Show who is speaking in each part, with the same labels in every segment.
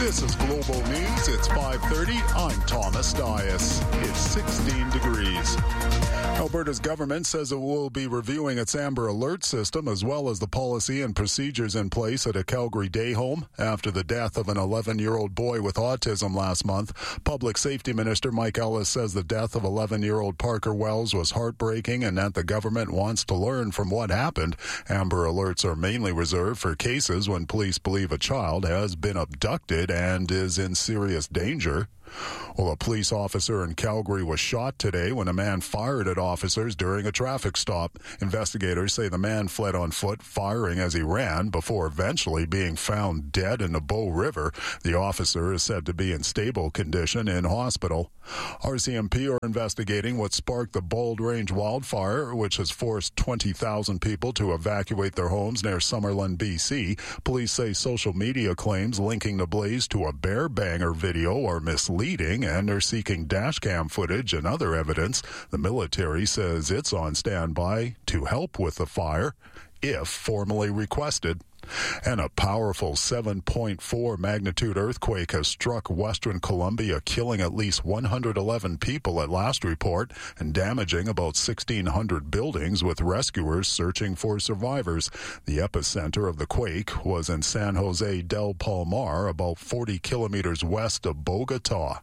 Speaker 1: This is Global News. It's 5:30. I'm Thomas Dias. It's 16 degrees. Alberta's government says it will be reviewing its Amber Alert system as well as the policy and procedures in place at a Calgary day home after the death of an 11-year-old boy with autism last month. Public Safety Minister Mike Ellis says the death of 11-year-old Parker Wells was heartbreaking and that the government wants to learn from what happened. Amber Alerts are mainly reserved for cases when police believe a child has been abducted and is in serious danger. Well, a police officer in Calgary was shot today when a man fired at officers during a traffic stop. Investigators say the man fled on foot, firing as he ran, before eventually being found dead in the Bow River. The officer is said to be in stable condition in hospital. RCMP are investigating what sparked the Bald Range wildfire, which has forced 20,000 people to evacuate their homes near Summerlin, BC. Police say social media claims linking the blaze to a bear banger video are misleading and are seeking dashcam footage and other evidence. The military says it's on standby to help with the fire if formally requested. And a powerful 7.4 magnitude earthquake has struck Western Colombia, killing at least 111 people at last report and damaging about 1,600 buildings, with rescuers searching for survivors. The epicenter of the quake was in San Jose del Palmar, about 40 kilometers west of Bogota.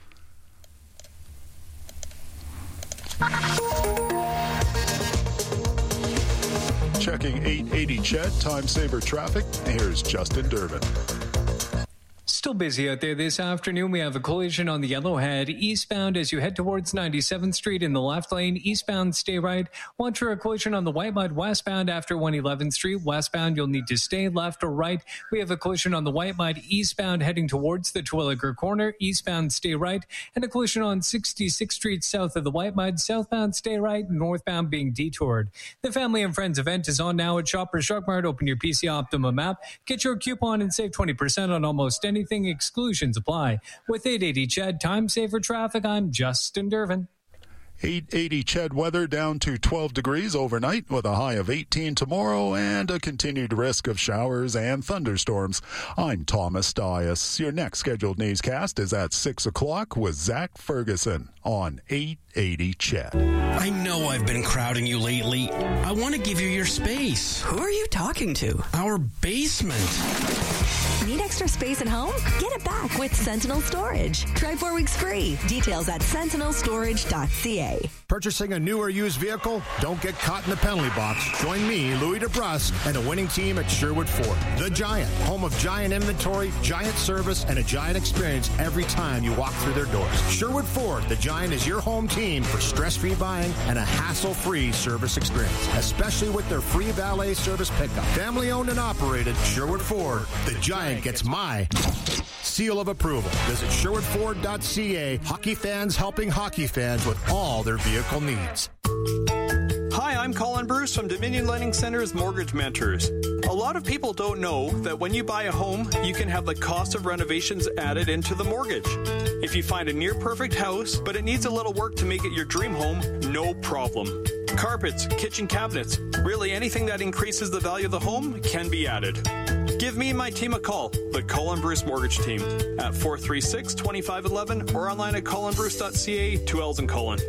Speaker 1: Checking 880 Chet, time saver traffic. Here's Justin Durbin.
Speaker 2: Still busy out there this afternoon. We have a collision on the Yellowhead eastbound as you head towards 97th Street in the left lane. Eastbound, stay right. Watch for a collision on the Whitemud westbound after 111th Street. Westbound, you'll need to stay left or right. We have a collision on the Whitemud eastbound heading towards the Terwillegar corner. Eastbound, stay right. And a collision on 66th Street south of the Whitemud. Southbound, stay right. Northbound being detoured. The Family and Friends event is on now at Shoppers Drug Mart. Open your PC Optimum app. Get your coupon and save 20% on almost anything. Exclusions apply. With 880 Ched, time saver traffic, I'm Justin Durbin.
Speaker 1: 880 Ched weather down to 12 degrees overnight with a high of 18 tomorrow and a continued risk of showers and thunderstorms. I'm Thomas Dias. Your next scheduled newscast is at 6 o'clock with Zach Ferguson on 880 Ched.
Speaker 3: I know I've been crowding you lately. I want to give you your space.
Speaker 4: Who are you talking to?
Speaker 3: Our basement.
Speaker 4: Need extra space at home? Get it back with Sentinel Storage. Try 4 weeks free. Details at sentinelstorage.ca.
Speaker 5: Purchasing a new or used vehicle? Don't get caught in the penalty box. Join me, Louis DeBrusque, and a winning team at Sherwood Ford. The Giant, home of Giant inventory, Giant service, and a Giant experience every time you walk through their doors. Sherwood Ford, the Giant is your home team for stress-free buying and a hassle-free service experience, especially with their free valet service pickup. Family-owned and operated, Sherwood Ford, the Giant gets my seal of approval. Visit sherwoodford.ca. Hockey fans helping hockey fans with all their vehicle needs.
Speaker 6: Hi, I'm Colin Bruce from Dominion Lending Center's Mortgage Mentors. A lot of people don't know that when you buy a home, you can have the cost of renovations added into the mortgage. If you find a near-perfect house, but it needs a little work to make it your dream home, no problem. Carpets, kitchen cabinets, really anything that increases the value of the home can be added. Give me and my team a call, the Colin Bruce Mortgage Team, at 436-2511 or online at colinbruce.ca, 2 L's in Colin.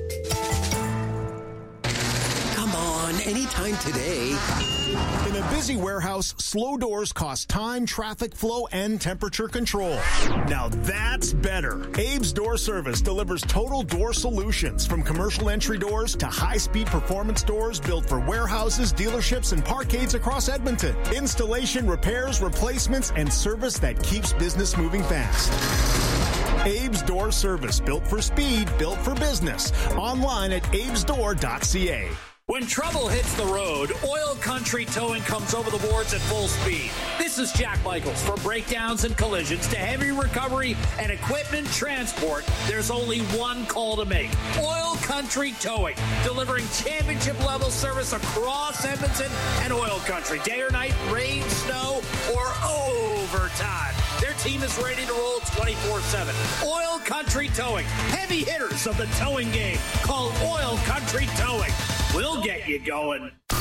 Speaker 3: Come on, anytime today.
Speaker 5: In a busy warehouse, slow doors cost time, traffic flow, and temperature control. Now that's better. Abe's Door Service delivers total door solutions, from commercial entry doors to high-speed performance doors built for warehouses, dealerships, and parkades across Edmonton. Installation, repairs, replacements, and service that keeps business moving fast. Abe's Door Service, built for speed, built for business. Online at abesdoor.ca.
Speaker 7: When trouble hits the road, Oil Country Towing comes over the boards at full speed. This is Jack Michaels. From breakdowns and collisions to heavy recovery and equipment transport, there's only one call to make. Oil Country Towing, delivering championship-level service across Edmonton and Oil Country. Day or night, rain, snow, or overtime. Their team is ready to roll 24/7. Oil Country Towing, heavy hitters of the towing game. Call Oil Country Towing. We'll get you going.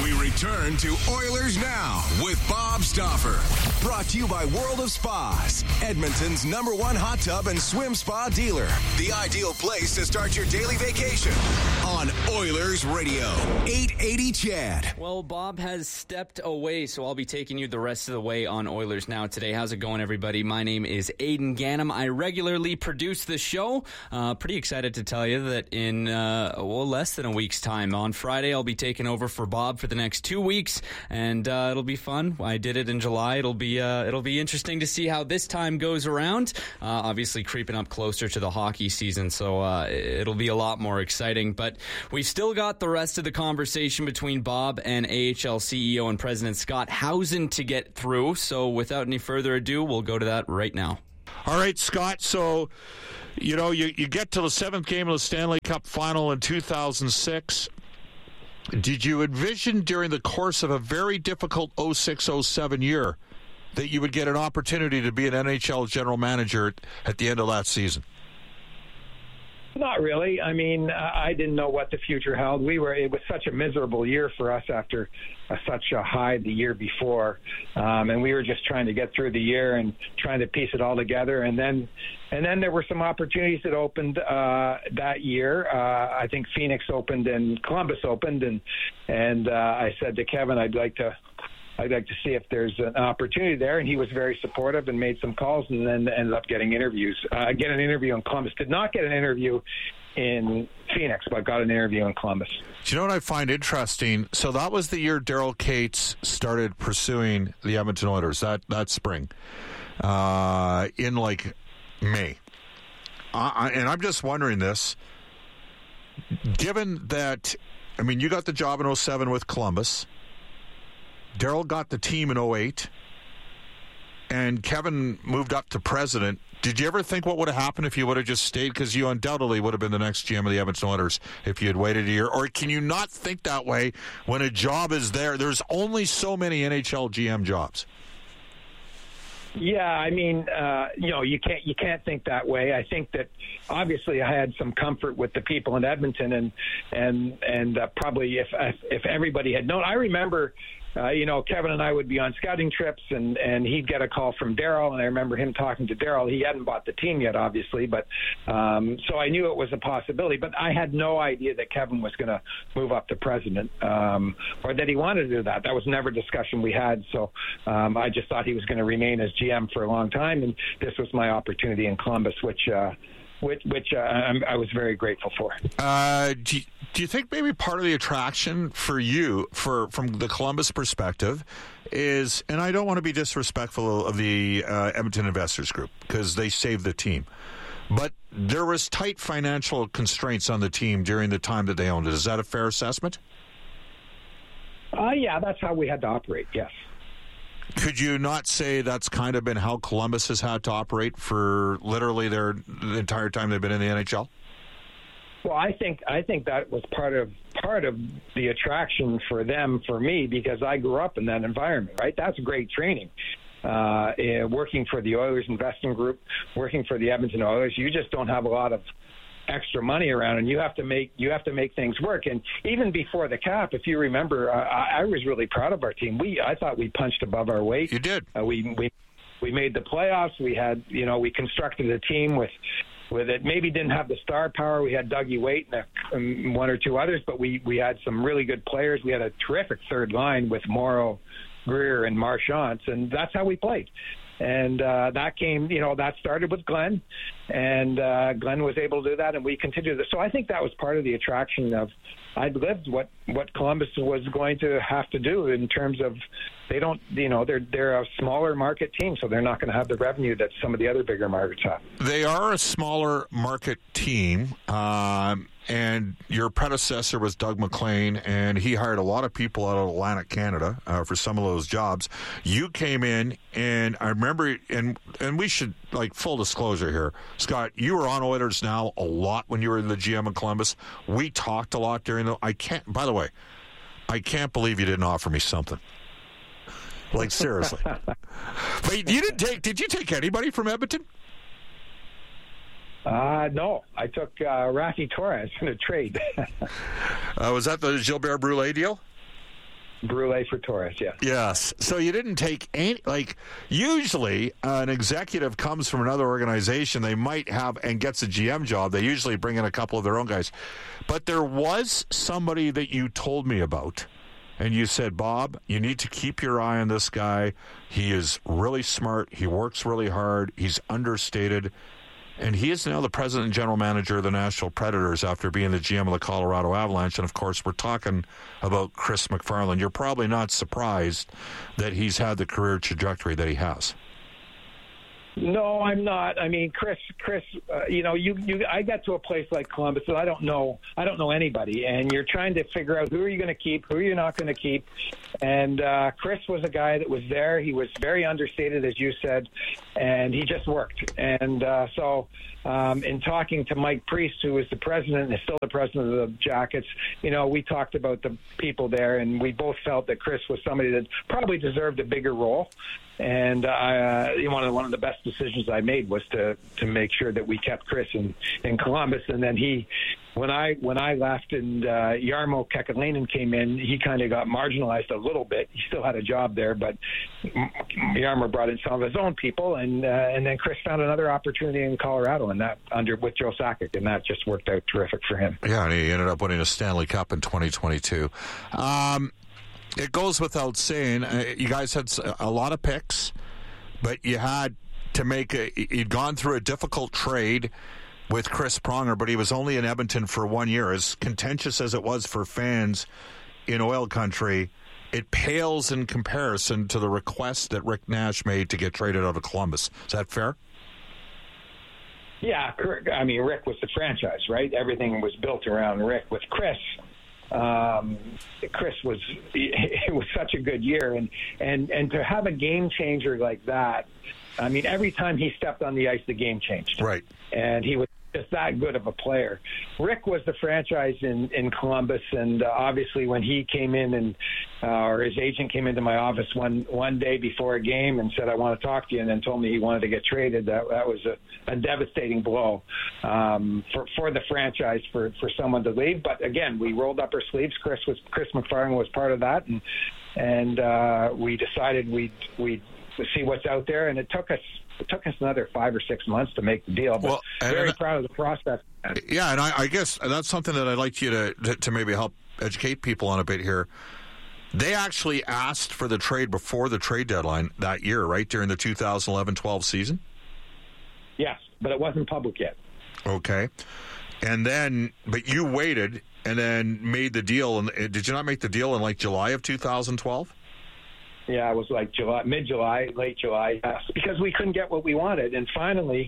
Speaker 8: We return to Oilers Now with Bob Stauffer. Brought to you by World of Spas, Edmonton's #1 hot tub and swim spa dealer. The ideal place to start your daily vacation on Oilers Radio, 880 CHED.
Speaker 9: Well, Bob has stepped away, so I'll be taking you the rest of the way on Oilers Now today. How's it going, everybody? My name is Aidan Gannam. I regularly produce the show. Pretty excited to tell you that in less than a week's time, on Friday, I'll be taking over for Bob for the next 2 weeks, and it'll be fun. I did it in July. It'll be interesting to see how this time goes around. Obviously, creeping up closer to the hockey season, so it'll be a lot more exciting. But we've still got the rest of the conversation between Bob and AHL CEO and President Scott Howson to get through. So without any further ado, we'll go to that right now.
Speaker 10: All right, Scott. So, you get to the 7th game of the Stanley Cup final in 2006. Did you envision during the course of a very difficult 06-07 year that you would get an opportunity to be an NHL general manager at the end of that season?
Speaker 11: Not really. I mean, I didn't know what the future held. It was such a miserable year for us after such a high the year before, and we were just trying to get through the year and trying to piece it all together. And then there were some opportunities that opened that year. I think Phoenix opened and Columbus opened, and I said to Kevin, I'd like to see if there's an opportunity there, and he was very supportive and made some calls, and then ended up getting interviews. Get an interview in Columbus. Did not get an interview in Phoenix, but got an interview in Columbus.
Speaker 10: Do you know what I find interesting? So that was the year Daryl Cates started pursuing the Edmonton Oilers, that spring, in like May. And I'm just wondering this, given that, I mean, you got the job in 07 with Columbus, Daryl got the team in 08, and Kevin moved up to president. Did you ever think what would have happened if you would have just stayed? Because you undoubtedly would have been the next GM of the Edmonton Oilers if you had waited a year. Or can you not think that way when a job is there? There's only so many NHL GM jobs.
Speaker 11: Yeah, I mean, you can't think that way. I think that obviously I had some comfort with the people in Edmonton, and probably if everybody had known, I remember. Kevin and I would be on scouting trips, and he'd get a call from Daryl, and I remember him talking to Daryl. He hadn't bought the team yet, obviously, but so I knew it was a possibility. But I had no idea that Kevin was going to move up to president, or that he wanted to do that. That was never a discussion we had. So I just thought he was going to remain as GM for a long time, and this was my opportunity in Columbus, which I was very grateful for.
Speaker 10: Do you think maybe part of the attraction for you, from the Columbus perspective, is, and I don't want to be disrespectful of the Edmonton Investors Group because they saved the team, but there was tight financial constraints on the team during the time that they owned it. Is that a fair assessment?
Speaker 11: Yeah, that's how we had to operate, yes.
Speaker 10: Could you not say that's kind of been how Columbus has had to operate for literally the entire time they've been in the NHL?
Speaker 11: Well, I think that was part of the attraction for them, for me, because I grew up in that environment, right? That's great training. Working for the Oilers Investing Group, working for the Edmonton Oilers, you just don't have a lot of extra money around, and you have to make things work. And even before the cap, if you remember, I was really proud of our team. I thought we punched above our weight.
Speaker 10: You did.
Speaker 11: We made the playoffs. We had, we constructed a team with it. Maybe didn't have the star power. We had Dougie Waite and one or two others, but we had some really good players. We had a terrific third line with Morrow, Greer, and Marchand, and that's how we played. And that came, that started with Glenn, and Glenn was able to do that, and we continued this. So I think that was part of the attraction of I'd lived what Columbus was going to have to do in terms of they're a smaller market team, so they're not going to have the revenue that some of the other bigger markets have.
Speaker 10: They are a smaller market team, and your predecessor was Doug MacLean, and he hired a lot of people out of Atlantic Canada for some of those jobs. You came in, and I remember, and we should, full disclosure here, Scott, you were on Oilers Now a lot when you were in the GM in Columbus. We talked a lot during by the way, I can't believe you didn't offer me something. Seriously. But did you take anybody from Edmonton?
Speaker 11: No, I took Rafi Torres in a trade.
Speaker 10: Was that the Gilbert Brulé deal?
Speaker 11: Brule for Torres, yeah.
Speaker 10: Yes. So you didn't take any, like, usually an executive comes from another organization, they might have, and gets a GM job, they usually bring in a couple of their own guys. But there was somebody that you told me about, and you said, Bob, you need to keep your eye on this guy. He is really smart. He works really hard. He's understated. And he is now the president and general manager of the Nashville Predators after being the GM of the Colorado Avalanche. And, of course, we're talking about Chris MacFarland. You're probably not surprised that he's had the career trajectory that he has.
Speaker 11: No, I'm not. I mean, Chris, I got to a place like Columbus and I don't know anybody, and you're trying to figure out who are you going to keep, who are you not going to keep. And Chris was a guy that was there. He was very understated, as you said, and he just worked. And so in talking to Mike Priest, who was the president and is still the president of the Jackets, we talked about the people there, and we both felt that Chris was somebody that probably deserved a bigger role. And one of the best decisions I made was to make sure that we kept Chris in Columbus. And then when I left and Jarmo Kekalainen came in, he kind of got marginalized a little bit. He still had a job there, but Jarmo brought in some of his own people, and then Chris found another opportunity in Colorado, and that with Joe Sakic, and that just worked out terrific for him.
Speaker 10: Yeah, and he ended up winning a Stanley Cup in 2022. It goes without saying, you guys had a lot of picks, but you had to you'd gone through a difficult trade with Chris Pronger, but he was only in Edmonton for 1 year. As contentious as it was for fans in oil country, it pales in comparison to the request that Rick Nash made to get traded out of Columbus. Is that fair?
Speaker 11: Yeah, I mean, Rick was the franchise, right? Everything was built around Rick. With Chris, it was such a good year, and to have a game changer like that, I mean, every time he stepped on the ice, the game changed.
Speaker 10: Right.
Speaker 11: And he was just that good of a player. Rick was the franchise in Columbus, and obviously when he came in or his agent came into my office one day before a game and said, I want to talk to you, and then told me he wanted to get traded, that was a devastating blow for the franchise for someone to leave. But again, we rolled up our sleeves. Chris MacFarland was part of that, and we decided we'd see what's out there, and it took us another 5 or 6 months to make the deal, but very proud of the process.
Speaker 10: Yeah, and I guess that's something that I'd like you to maybe help educate people on a bit here. They actually asked for the trade before the trade deadline that year, right, during the 2011-12 season?
Speaker 11: Yes, but it wasn't public yet. Okay.
Speaker 10: And then, but you waited and then made the deal. And did you not make the deal in like July of 2012?
Speaker 11: Yeah, it was like mid-July, late July, because we couldn't get what we wanted. And finally,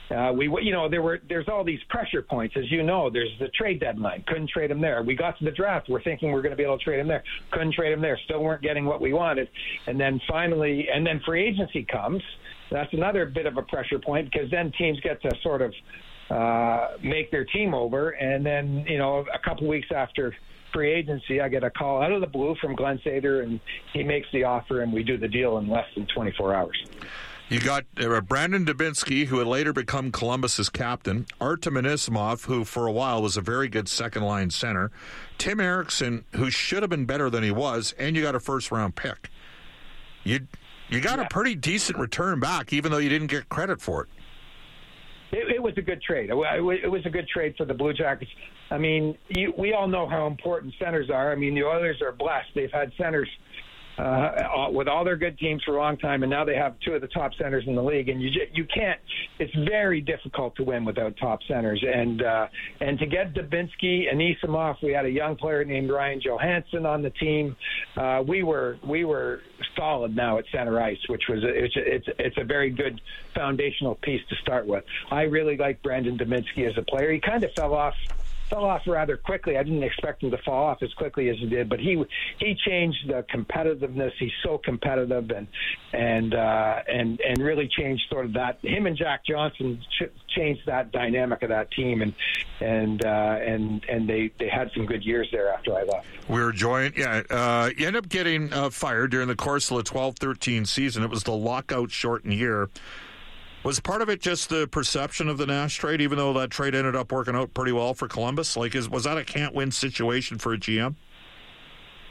Speaker 11: there's all these pressure points. As you know, there's the trade deadline. Couldn't trade him there. We got to the draft. We're thinking we're going to be able to trade him there. Couldn't trade him there. Still weren't getting what we wanted. And then finally, free agency comes. That's another bit of a pressure point, because then teams get to sort of make their team over. And then, a couple weeks after free agency, I get a call out of the blue from Glenn Sader, and he makes the offer, and we do the deal in less than 24 hours.
Speaker 10: You got Brandon Dubinsky, who would later become Columbus's captain, Artem Anisimov, who for a while was a very good second-line center, Tim Erickson, who should have been better than he was, and you got a first-round pick. You got a pretty decent return back, even though you didn't get credit for it.
Speaker 11: It was a good trade. It was a good trade for the Blue Jackets. I mean, we all know how important centers are. I mean, the Oilers are blessed. They've had centers with all their good teams for a long time, and now they have two of the top centers in the league. And you can't. It's very difficult to win without top centers. And to get Dubinsky and Anisimov, we had a young player named Ryan Johansson on the team. We were solid now at center ice, which was it's a very good foundational piece to start with. I really like Brandon Dubinsky as a player. He kind of fell off rather quickly. I didn't expect him to fall off as quickly as he did, but he changed the competitiveness. He's so competitive and really changed sort of that. Him and Jack Johnson changed that dynamic of that team, and they had some good years there after I left.
Speaker 10: We were joined. You ended up getting fired during the course of the 12-13 season. It was the lockout-shortened year. Was part of it just the perception of the Nash trade, even though that trade ended up working out pretty well for Columbus? Was that a can't-win situation for a GM?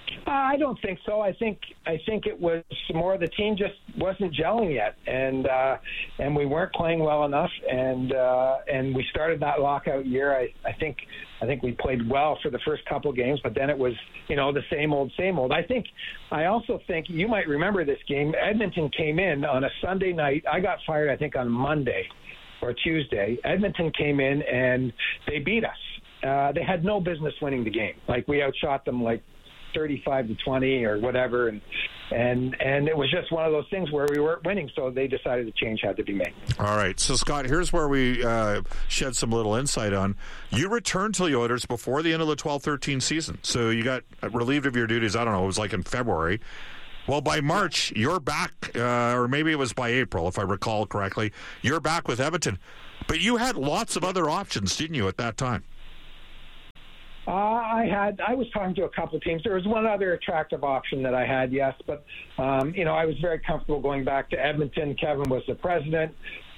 Speaker 11: I don't think so. I think it was more the team just wasn't gelling yet, and we weren't playing well enough, and we started that lockout year. I think we played well for the first couple games, but then it was the same old. I also think you might remember this game. Edmonton came in on a Sunday night. I got fired, I think, on Monday or Tuesday. Edmonton came in and they beat us. They had no business winning the game. Like, we outshot them like 35-20 or whatever, and it was just one of those things where we weren't winning, so they decided a change had to be made.
Speaker 10: All right, so Scott, here's where we shed some little insight on. You returned to the Oilers before the end of the 12-13 season, so you got relieved of your duties, I don't know, it was like in February. Well, by March, you're back, or maybe it was by April, if I recall correctly, you're back with Edmonton. But you had lots of other options, didn't you, at that time?
Speaker 11: I was talking to a couple of teams. There was one other attractive option that I had, yes, but I was very comfortable going back to Edmonton. Kevin was the president.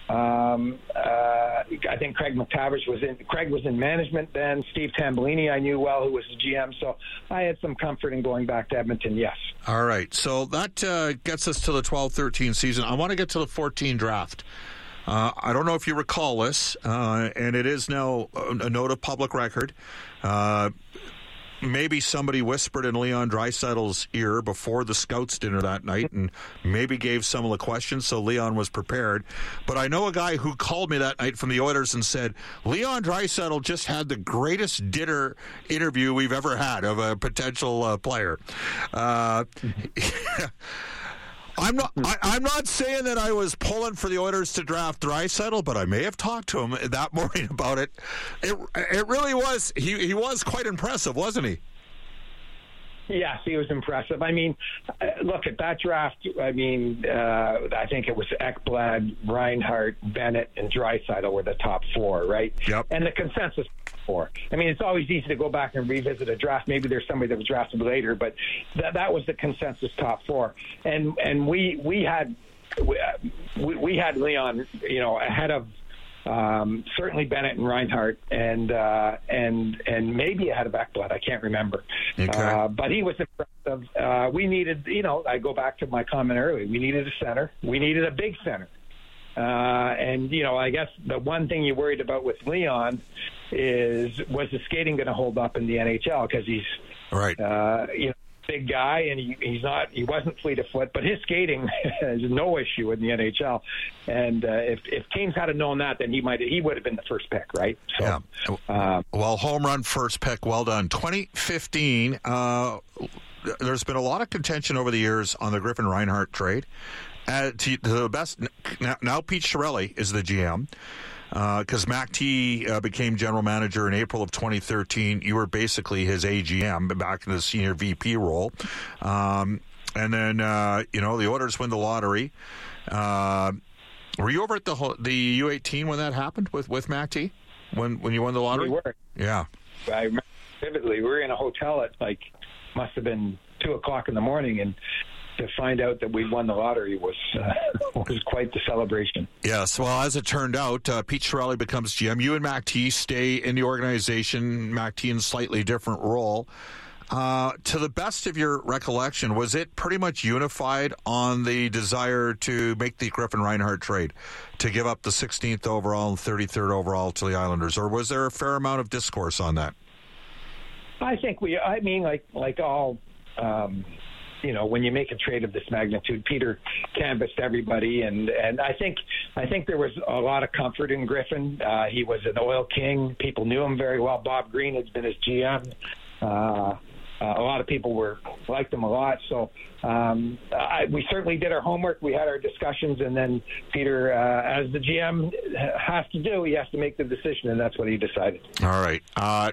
Speaker 11: I think Craig McTavish was in management then. Steve Tambellini I knew well, who was the GM, so I had some comfort in going back to Edmonton, yes. All
Speaker 10: right, so that gets us to the 12-13 season. I want to get to the 14 draft. I don't know if you recall this, and it is now a note of public record. Maybe somebody whispered in Leon Draisaitl's ear before the scouts dinner that night and maybe gave some of the questions, so Leon was prepared. But I know a guy who called me that night from the Oilers and said, Leon Draisaitl just had the greatest dinner interview we've ever had of a potential player. I'm not saying that I was pulling for the Oilers to draft Draisaitl, but I may have talked to him that morning about it. It really was. He was quite impressive, wasn't he?
Speaker 11: Yes, he was impressive. I mean, look at that draft. I mean, I think it was Ekblad, Reinhart, Bennett, and Draisaitl were the top four, right?
Speaker 10: Yep.
Speaker 11: And the consensus four. I mean, it's always easy to go back and revisit a draft. Maybe there's somebody that was drafted later, but that was the consensus top four. And we had Leon, ahead of certainly Bennett and Reinhart, and maybe ahead of Ekblad. I can't remember.
Speaker 10: Okay.
Speaker 11: But he was impressive. We needed, I go back to my comment earlier. We needed a center. We needed a big center. And I guess the one thing you worried about with Leon was the skating going to hold up in the NHL, because he's
Speaker 10: right.
Speaker 11: Big guy, and he wasn't fleet of foot, but his skating is no issue in the NHL. And if teams had known that, then he would have been the first pick, right? So,
Speaker 10: yeah. Well, home run first pick, well done. 2015. There's been a lot of contention over the years on the Griffin Reinhart trade. To the best now, Pete Chiarelli is the GM. Because Mac T became general manager in April of 2013. You were basically his AGM back in the senior VP role. And then, the Oilers win the lottery. Were you over at the U18 when that happened with Mac T? When you won the lottery?
Speaker 11: We were.
Speaker 10: Yeah.
Speaker 11: I remember vividly. We were in a hotel at must have been 2:00 in the morning, and to find out that we won the lottery was quite the celebration.
Speaker 10: Yes, well, as it turned out, Pete Chiarelli becomes GM. You and Mac T stay in the organization, Mac T in a slightly different role. To the best of your recollection, was it pretty much unified on the desire to make the Griffin Reinhart trade, to give up the 16th overall and 33rd overall to the Islanders, or was there a fair amount of discourse on that?
Speaker 11: I think like all... when you make a trade of this magnitude, Peter canvassed everybody, and I think there was a lot of comfort in Griffin. He was an Oil king. People knew him very well. Bob Green has been his GM. A lot of people liked him a lot. So we certainly did our homework. We had our discussions, and then Peter, as the GM has to do, he has to make the decision, and that's what he decided.
Speaker 10: All right.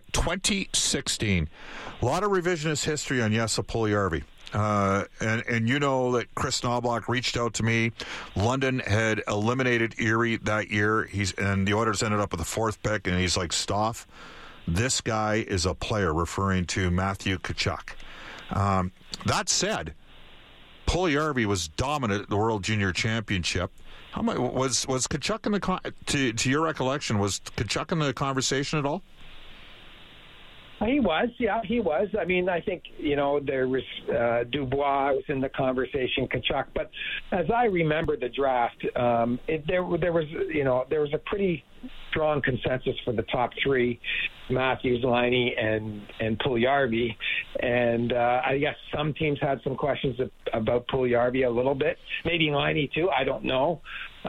Speaker 10: 2016. A lot of revisionist history on Jesse Puljujärvi. And you know that Chris Knobloch reached out to me. London had eliminated Erie that year. And the Oilers ended up with the 4th pick, and he's like, Stoff, this guy is a player, referring to Matthew Tkachuk. That said, Puljujärvi was dominant at the World Junior Championship. How much was Tkachuk in the to your recollection, was Tkachuk in the conversation at all?
Speaker 11: He was, yeah, he was. I mean, I think, there was Dubois was in the conversation, Tkachuk. But as I remember the draft, there was a pretty strong consensus for the top three, Matthews, Laine, and Puljujarvi. And I guess some teams had some questions about Puljujarvi a little bit. Maybe Laine too, I don't know.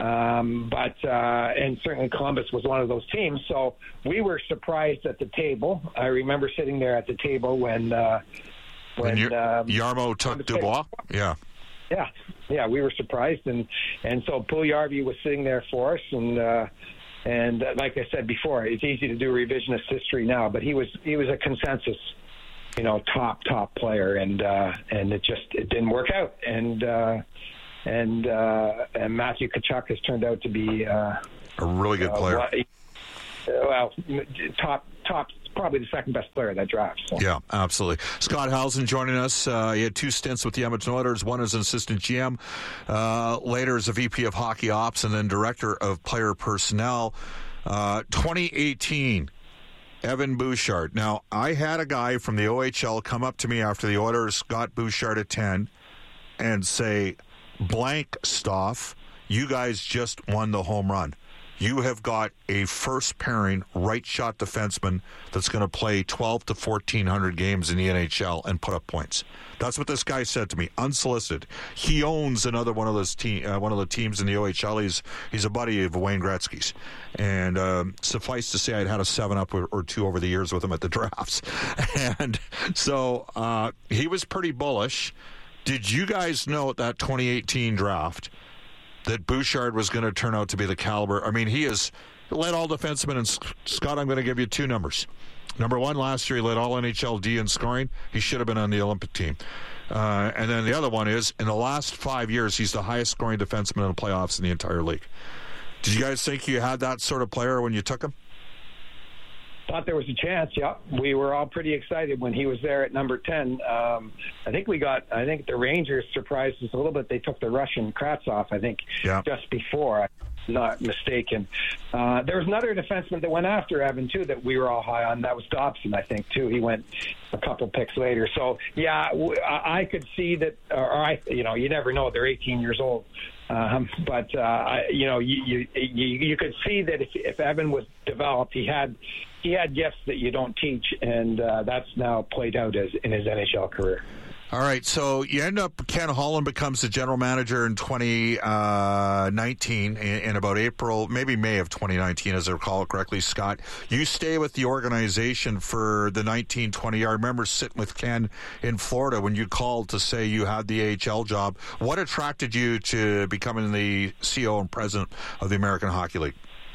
Speaker 11: And certainly Columbus was one of those teams. So we were surprised at the table. I remember sitting there at the table when
Speaker 10: Jarmo took Dubois. Yeah.
Speaker 11: Yeah, we were surprised, and so Puljujarvi was sitting there for us, and like I said before, it's easy to do revisionist history now, but he was a consensus, top player, and it didn't work out, and Matthew Tkachuk has turned out to be
Speaker 10: a really good player.
Speaker 11: Top, probably the second best player of that draft. So.
Speaker 10: Yeah, absolutely. Scott Howson joining us. He had 2 stints with the Edmonton Oilers, one as an assistant GM, later as a VP of Hockey Ops, and then Director of Player Personnel. 2018, Evan Bouchard. Now, I had a guy from the OHL come up to me after the Oilers got Bouchard at 10 and say, blank Stoff, you guys just won the home run. You have got a first-pairing right-shot defenseman that's going to play 12 to 1,400 games in the NHL and put up points. That's what this guy said to me, unsolicited. He owns another one of the teams in the OHL. He's a buddy of Wayne Gretzky's. And suffice to say, I'd had a 7-up or 2 over the years with him at the drafts. And so he was pretty bullish. Did you guys know at that 2018 draft that Bouchard was going to turn out to be the caliber? I mean, he has led all defensemen, and Scott, I'm going to give you 2 numbers. Number 1, last year he led all NHL D in scoring. He should have been on the Olympic team. And then the other one is, in the last 5 years, he's the highest scoring defenseman in the playoffs in the entire league. Did you guys think you had that sort of player when you took him?
Speaker 11: Thought there was a chance. Yeah, we were all pretty excited when he was there at number 10. I think the Rangers surprised us a little bit. They took the Russian Kravtsov, I think, just before. I'm not mistaken. There was another defenseman that went after Evan too that we were all high on. That was Dobson, I think, too. He went a couple picks later. So yeah, I could see that. You never know. They're 18 years old. But you could see that if Evan was developed, he had gifts that you don't teach, and that's now played out in his NHL career.
Speaker 10: All right, so you end up, Ken Holland becomes the general manager in 2019, in about April, maybe May of 2019, as I recall it correctly. Scott, you stay with the organization for the 19-20. I remember sitting with Ken in Florida when you called to say you had the AHL job. What attracted you to becoming the CEO and president of the American Hockey League?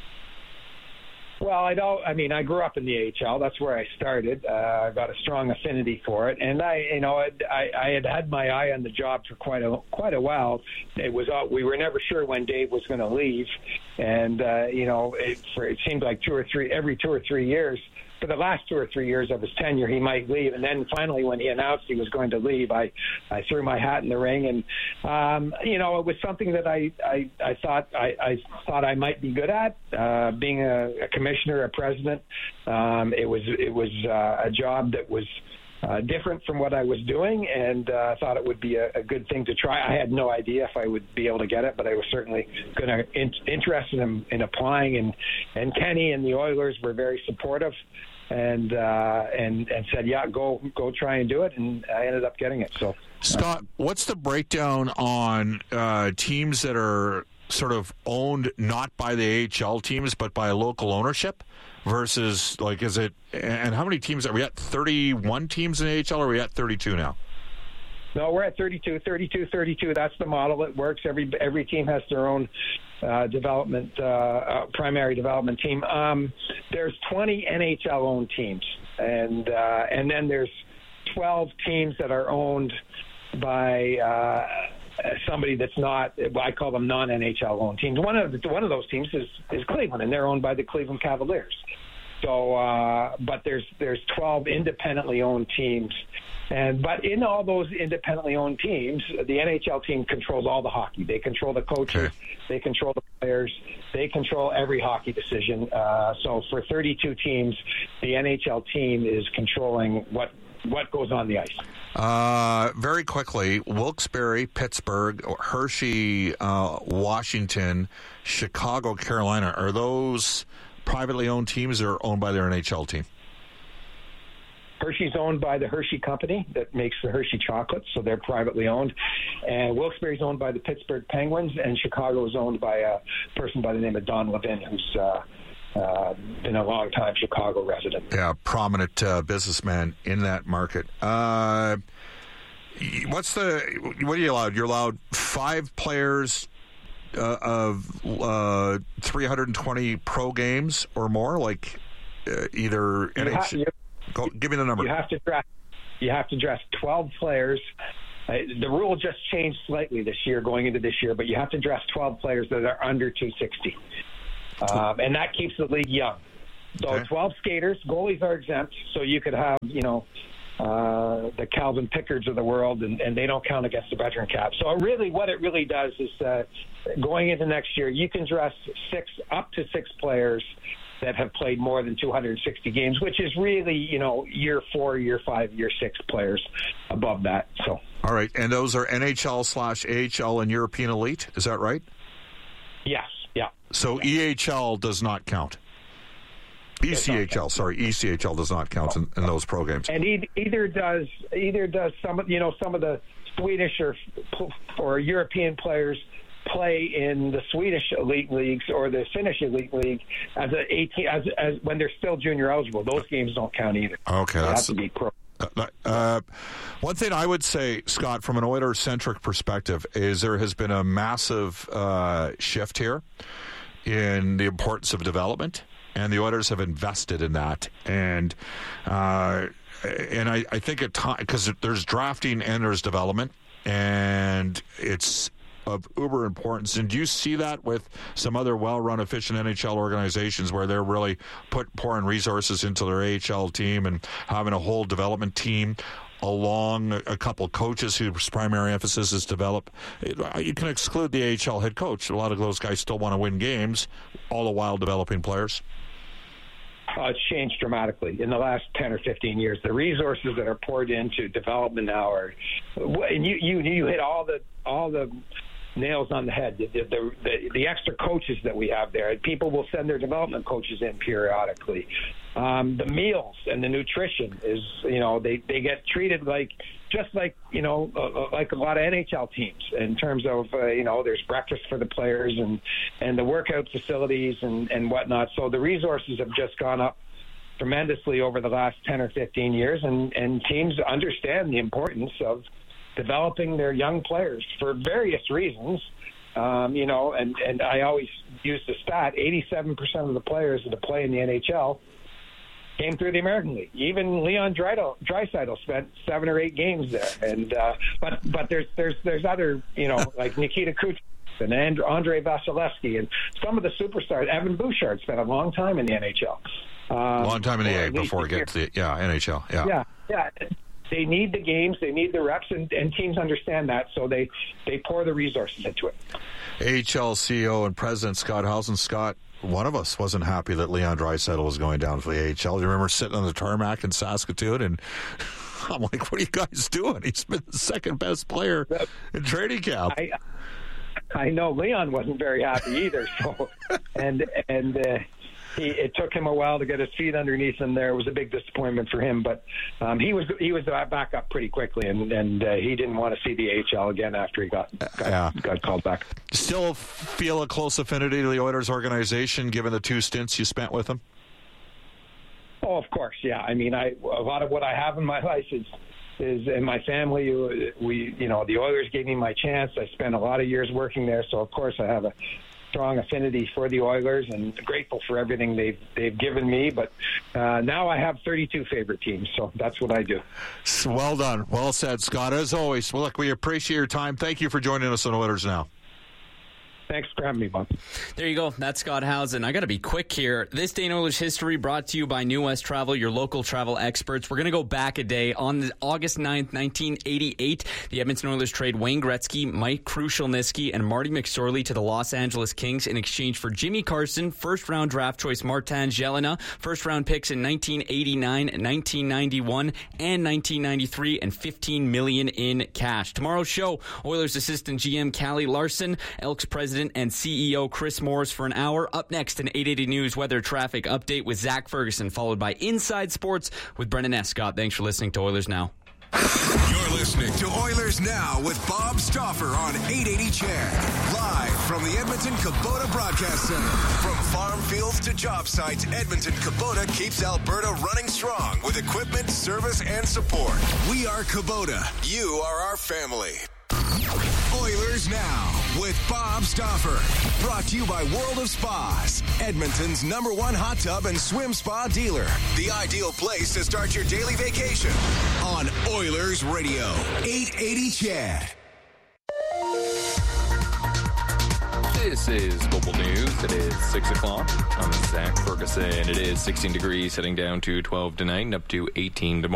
Speaker 11: Well, I grew up in the AHL. That's where I started. I got a strong affinity for it, and I had my eye on the job for quite a while. We were never sure when Dave was going to leave, and it seemed like every 2 or 3 years. For the last 2 or 3 years of his tenure, he might leave, and then finally, when he announced he was going to leave, I threw my hat in the ring, and it was something that I thought I might be good at. Being a commissioner, a president, it was a job that was different from what I was doing, and I thought it would be a good thing to try. I had no idea if I would be able to get it, but I was certainly interested in applying, and Kenny and the Oilers were very supportive. And said, yeah, go try and do it, and I ended up getting it. So,
Speaker 10: Scott, what's the breakdown on teams that are sort of owned not by the AHL teams but by local ownership versus, like, is it? And how many teams are we at? 31 teams in the AHL, or are we at 32 now?
Speaker 11: No, we're at 32. That's the model that works. Every team has their own primary development team. There's 20 NHL-owned teams, and then there's 12 teams that are owned by somebody that's not. I call them non-NHL-owned teams. One of those teams is Cleveland, and they're owned by the Cleveland Cavaliers. So, but there's 12 independently owned teams But in all those independently owned teams, the NHL team controls all the hockey. They control the coaches, they control the players, they control every hockey decision. So for 32 teams, the NHL team is controlling what goes on the ice.
Speaker 10: Very quickly, Wilkes-Barre, Pittsburgh, Hershey, Washington, Chicago, Carolina, are those privately owned teams or owned by their NHL team?
Speaker 11: Hershey's owned by the Hershey Company that makes the Hershey chocolates, so they're privately owned. And Wilkes-Barre is owned by the Pittsburgh Penguins, and Chicago is owned by a person by the name of Don Levin, who's been a long-time Chicago resident.
Speaker 10: Yeah, prominent businessman in that market. What are you allowed? You're allowed 5 players of 320 pro games or more, like either NHL. Give me the number.
Speaker 11: You have to draft 12 players. The rule just changed slightly this year, going into this year, but you have to draft 12 players that are under 260. And that keeps the league young. So 12 skaters, goalies are exempt, so you could have, the Calvin Pickards of the world, and they don't count against the veteran cap. So really, what it really does is going into next year, you can draft up to six players that have played more than 260 games, which is really, year 4, year 5, year 6 players above that. So.
Speaker 10: All right, and those are NHL/AHL and European Elite, is that right?
Speaker 11: Yes, yeah.
Speaker 10: So EHL does not count. ECHL does not count in those pro games.
Speaker 11: And either does some of the Swedish or European players play in the Swedish elite leagues or the Finnish elite league as when they're still junior eligible. Those games don't count either.
Speaker 10: Okay,
Speaker 11: they have to be pro.
Speaker 10: One thing I would say, Scott, from an Oilers-centric perspective, is there has been a massive shift here in the importance of development, and the Oilers have invested in that. And I think at times, because there's drafting and there's development, and it's of uber importance. And do you see that with some other well-run, efficient NHL organizations where they're really pouring resources into their AHL team and having a whole development team along a couple coaches whose primary emphasis is develop? You can exclude the AHL head coach. A lot of those guys still want to win games, all the while developing players.
Speaker 11: It's changed dramatically in the last 10 or 15 years. The resources that are poured into development now are, and you hit all the nails on the head. The extra coaches that we have there, people will send their development coaches in periodically. The meals and the nutrition is, they get treated just like a lot of NHL teams in terms of, there's breakfast for the players and the workout facilities and whatnot. So the resources have just gone up tremendously over the last 10 or 15 years, and teams understand the importance of developing their young players for various reasons. And I always use the stat, 87% of the players that play in the NHL came through the American League. Even Leon Draisaitl spent 7 or 8 games there. And but there's other, like Nikita Kucherov and Andre Vasilevsky and some of the superstars. Evan Bouchard spent a long time in the NHL.
Speaker 10: Long time in the A before we get to the NHL.
Speaker 11: Yeah. They need the games, they need the reps, and teams understand that, so they pour the resources into it.
Speaker 10: AHL CEO and President Scott Howson. Scott, one of us wasn't happy that Leon Draisaitl was going down for the AHL. You remember sitting on the tarmac in Saskatoon, and I'm like, what are you guys doing? He's been the second best player in training camp.
Speaker 11: I know Leon wasn't very happy either. So, it took him a while to get his feet underneath him there. It was a big disappointment for him, but he was back up pretty quickly, and he didn't want to see the AHL again after he got called back.
Speaker 10: Still feel a close affinity to the Oilers organization, given the 2 stints you spent with them?
Speaker 11: Oh, of course, yeah. I mean, a lot of what I have in my life is in my family. The Oilers gave me my chance. I spent a lot of years working there, so of course I have a strong affinity for the Oilers and grateful for everything they've given me. But now I have 32 favorite teams, so that's what I do.
Speaker 10: Well done. Well said, Scott. As always, look, we appreciate your time. Thank you for joining us on Oilers Now.
Speaker 11: Thanks for having me, Bob.
Speaker 9: There you go. That's Scott Housen. I got to be quick here. This Day in Oilers history brought to you by New West Travel, your local travel experts. We're going to go back a day. On August 9th, 1988, the Edmonton Oilers trade Wayne Gretzky, Mike Krushelnyski, and Marty McSorley to the Los Angeles Kings in exchange for Jimmy Carson, first-round draft choice Martin Jelena, first-round picks in 1989, 1991, and 1993, and $15 million in cash. Tomorrow's show, Oilers assistant GM Callie Larson, Elks president and CEO Chris Morris for an hour. Up next, an 880 News weather traffic update with Zach Ferguson, followed by Inside Sports with Brendan Escott. Thanks for listening to Oilers Now.
Speaker 8: You're listening to Oilers Now with Bob Stauffer on 880 CHED. Live from the Edmonton Kubota Broadcast Center. From farm fields to job sites, Edmonton Kubota keeps Alberta running strong with equipment, service, and support. We are Kubota. You are our family. Oilers Now with Bob Stauffer. Brought to you by World of Spas, Edmonton's #1 hot tub and swim spa dealer. The ideal place to start your daily vacation on Oilers Radio, 880 CHED.
Speaker 12: This is Global News. It is 6 o'clock. I'm Zach Ferguson. It is 16 degrees, heading down to 12 tonight and up to 18 tomorrow.